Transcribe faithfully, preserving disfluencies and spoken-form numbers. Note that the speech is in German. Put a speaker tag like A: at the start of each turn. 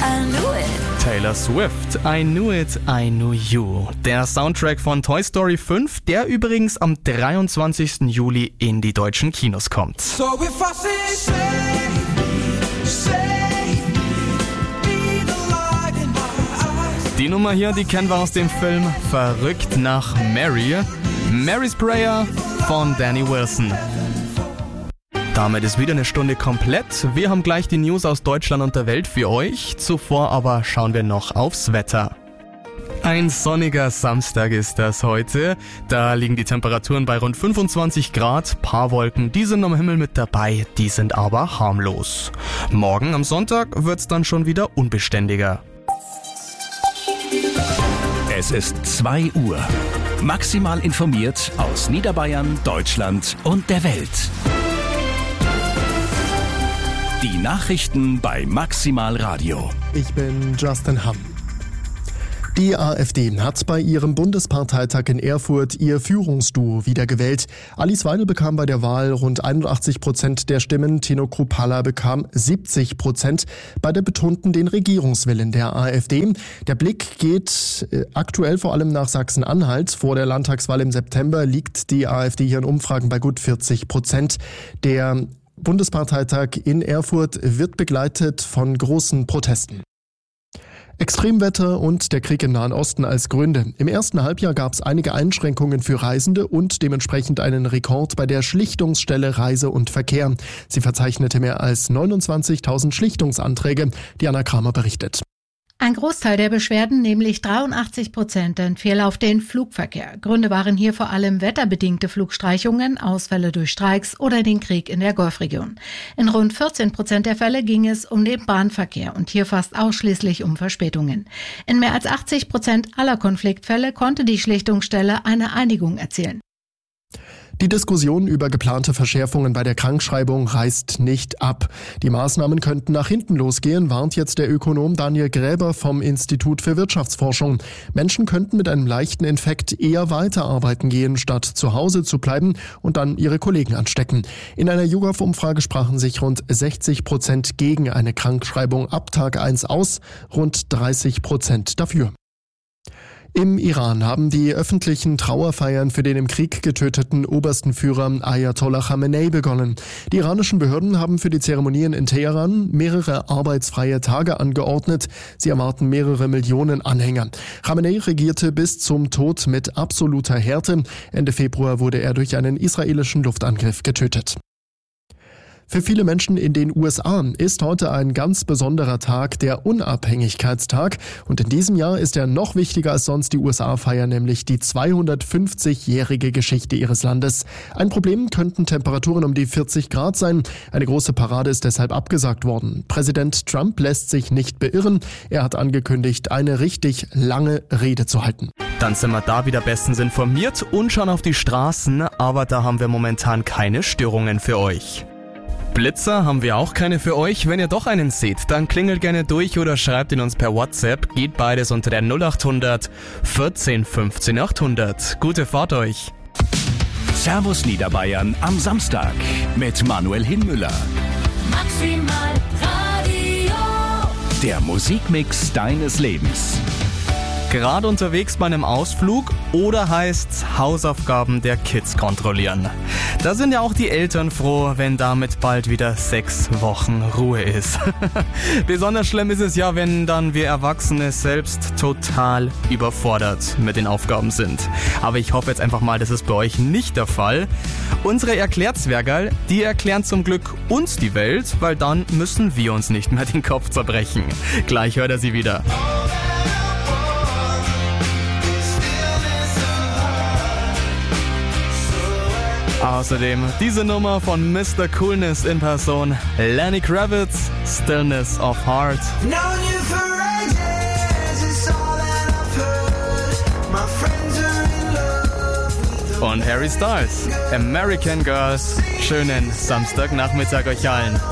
A: I knew it.
B: Taylor Swift, I Knew It, I Knew You. Der Soundtrack von Toy Story fünf, der übrigens am dreiundzwanzigsten Juli in die deutschen Kinos kommt.
C: So if I say save me, save me, be the light in my eyes.
B: Die Nummer hier, die kennen wir aus dem Film Verrückt nach Mary. Mary's Prayer von Danny Wilson. Damit ist wieder eine Stunde komplett. Wir haben gleich die News aus Deutschland und der Welt für euch. Zuvor aber schauen wir noch aufs Wetter. Ein sonniger Samstag ist das heute. Da liegen die Temperaturen bei rund fünfundzwanzig Grad. Paar Wolken, die sind am Himmel mit dabei, die sind aber harmlos. Morgen am Sonntag wird's dann schon wieder unbeständiger.
D: Es ist zwei Uhr. Maximal informiert aus Niederbayern, Deutschland und der Welt. Die Nachrichten bei Maximal Radio.
E: Ich bin Justin Hamm. Die AfD hat bei ihrem Bundesparteitag in Erfurt ihr Führungsduo wiedergewählt. Alice Weidel bekam bei der Wahl rund einundachtzig Prozent der Stimmen, Tino Kruppalla bekam siebzig Prozent. Beide betonten den Regierungswillen der AfD. Der Blick geht aktuell vor allem nach Sachsen-Anhalt. Vor der Landtagswahl im September liegt die AfD hier in Umfragen bei gut vierzig Prozent. Der Bundesparteitag in Erfurt wird begleitet von großen Protesten. Extremwetter und der Krieg im Nahen Osten als Gründe. Im ersten Halbjahr gab es einige Einschränkungen für Reisende und dementsprechend einen Rekord bei der Schlichtungsstelle Reise und Verkehr. Sie verzeichnete mehr als neunundzwanzigtausend Schlichtungsanträge. Diana Kramer berichtet.
F: Ein Großteil der Beschwerden, nämlich dreiundachtzig Prozent, entfiel auf den Flugverkehr. Gründe waren hier vor allem wetterbedingte Flugstreichungen, Ausfälle durch Streiks oder den Krieg in der Golfregion. In rund vierzehn Prozent der Fälle ging es um den Bahnverkehr und hier fast ausschließlich um Verspätungen. In mehr als achtzig Prozent aller Konfliktfälle konnte die Schlichtungsstelle eine Einigung erzielen.
E: Die Diskussion über geplante Verschärfungen bei der Krankschreibung reißt nicht ab. Die Maßnahmen könnten nach hinten losgehen, warnt jetzt der Ökonom Daniel Gräber vom Institut für Wirtschaftsforschung. Menschen könnten mit einem leichten Infekt eher weiterarbeiten gehen, statt zu Hause zu bleiben und dann ihre Kollegen anstecken. In einer YouGov-Umfrage sprachen sich rund sechzig Prozent gegen eine Krankschreibung ab Tag eins aus, rund dreißig Prozent dafür. Im Iran haben die öffentlichen Trauerfeiern für den im Krieg getöteten obersten Führer Ayatollah Khamenei begonnen. Die iranischen Behörden haben für die Zeremonien in Teheran mehrere arbeitsfreie Tage angeordnet. Sie erwarten mehrere Millionen Anhänger. Khamenei regierte bis zum Tod mit absoluter Härte. Ende Februar wurde er durch einen israelischen Luftangriff getötet. Für viele Menschen in den U S A ist heute ein ganz besonderer Tag, der Unabhängigkeitstag. Und in diesem Jahr ist er noch wichtiger als sonst. Die U S A feiern nämlich die zweihundertfünfzigjährige Geschichte ihres Landes. Ein Problem könnten Temperaturen um die vierzig Grad sein. Eine große Parade ist deshalb abgesagt worden. Präsident Trump lässt sich nicht beirren. Er hat angekündigt, eine richtig lange Rede zu halten.
B: Dann sind wir da wieder bestens informiert und schauen auf die Straßen, aber da haben wir momentan keine Störungen für euch. Blitzer haben wir auch keine für euch. Wenn ihr doch einen seht, dann klingelt gerne durch oder schreibt ihn uns per WhatsApp. Geht beides unter der null acht hundert vierzehn fünfzehn achthundert. Gute Fahrt euch.
D: Servus Niederbayern am Samstag mit Manuel Hinmüller.
A: Maximal Radio.
D: Der Musikmix deines Lebens.
B: Gerade unterwegs bei einem Ausflug oder heißt's Hausaufgaben der Kids kontrollieren. Da sind ja auch die Eltern froh, wenn damit bald wieder sechs Wochen Ruhe ist. Besonders schlimm ist es ja, wenn dann wir Erwachsene selbst total überfordert mit den Aufgaben sind. Aber ich hoffe jetzt einfach mal, das ist bei euch nicht der Fall. Unsere Erklärzwergerl, die erklären zum Glück uns die Welt, weil dann müssen wir uns nicht mehr den Kopf zerbrechen. Gleich hört er sie wieder. Außerdem diese Nummer von Mister Coolness in Person, Lenny Kravitz, Stillness of Heart. Und Harry Styles, American Girls. Schönen Samstagnachmittag euch allen.